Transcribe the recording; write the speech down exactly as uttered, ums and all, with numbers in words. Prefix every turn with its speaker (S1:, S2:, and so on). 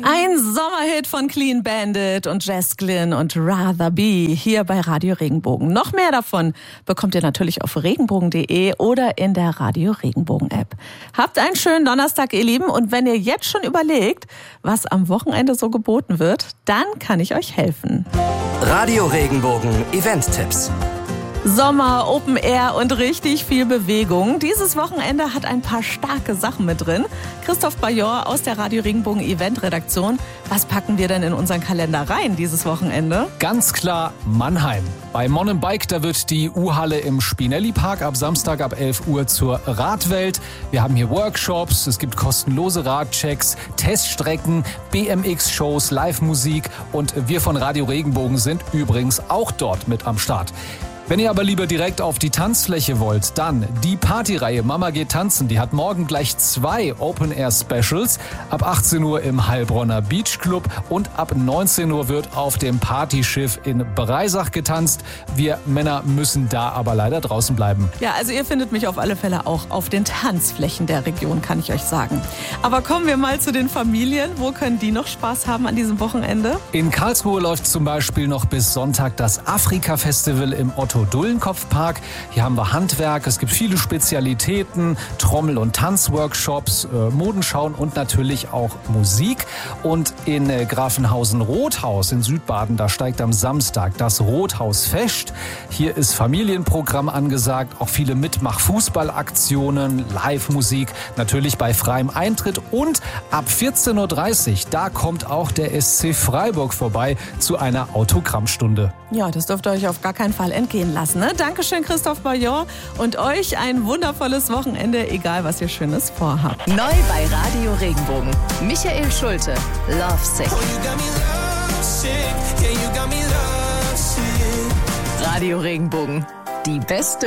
S1: Ein Sommerhit von Clean Bandit und Jess Glynn und Rather Be hier bei Radio Regenbogen. Noch mehr davon bekommt ihr natürlich auf regenbogen punkt de oder in der Radio Regenbogen App. Habt einen schönen Donnerstag, ihr Lieben. Und wenn ihr jetzt schon überlegt, was am Wochenende so geboten wird, dann kann ich euch helfen.
S2: Radio Regenbogen Event-Tipps.
S1: Sommer, Open Air und richtig viel Bewegung. Dieses Wochenende hat ein paar starke Sachen mit drin. Christoph Bajor aus der Radio Regenbogen Event-Redaktion. Was packen wir denn in unseren Kalender rein dieses Wochenende?
S3: Ganz klar Mannheim. Bei Mon and Bike, da wird die U-Halle im Spinelli-Park ab Samstag ab elf Uhr zur Radwelt. Wir haben hier Workshops, es gibt kostenlose Radchecks, Teststrecken, B M X-Shows, Live-Musik und wir von Radio Regenbogen sind übrigens auch dort mit am Start. Wenn ihr aber lieber direkt auf die Tanzfläche wollt, dann die Partyreihe Mama geht tanzen. Die hat morgen gleich zwei Open-Air-Specials. Ab achtzehn Uhr im Heilbronner Beach Club und ab neunzehn Uhr wird auf dem Partyschiff in Breisach getanzt. Wir Männer müssen da aber leider draußen bleiben.
S1: Ja, also ihr findet mich auf alle Fälle auch auf den Tanzflächen der Region, kann ich euch sagen. Aber kommen wir mal zu den Familien. Wo können die noch Spaß haben an diesem Wochenende?
S3: In Karlsruhe läuft zum Beispiel noch bis Sonntag das Afrika-Festival im Otto Dullenkopf-Park. Hier haben wir Handwerk, es gibt viele Spezialitäten, Trommel- und Tanzworkshops, äh, Modenschauen und natürlich auch Musik. Und in äh, Grafenhausen-Rothaus in Südbaden, da steigt am Samstag das Rothausfest. Hier ist Familienprogramm angesagt, auch viele Mitmach-Fußballaktionen, Live-Musik, natürlich bei freiem Eintritt. Und ab vierzehn Uhr dreißig, da kommt auch der S C Freiburg vorbei zu einer Autogrammstunde.
S1: Ja, das dürft ihr euch auf gar keinen Fall entgehen lassen. Ne? Dankeschön, Christoph Bajor. Und euch ein wundervolles Wochenende, egal was ihr Schönes vorhabt.
S4: Neu bei Radio Regenbogen. Michael Schulte, Love Sick. Radio Regenbogen. Die beste